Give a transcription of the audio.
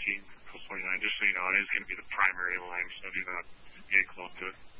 2019 plus 29. Just so you know, it is going to be the primary Lyme, so do not get close to it.